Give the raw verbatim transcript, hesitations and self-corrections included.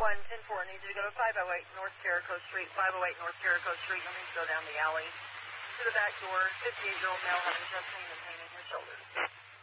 one, ten four, I need you to go to five oh eight North Jericho Street, five oh eight North Jericho Street. You'll need to go down the alley to the back door. fifty-eight-year-old male having chest pain and pain in his shoulders.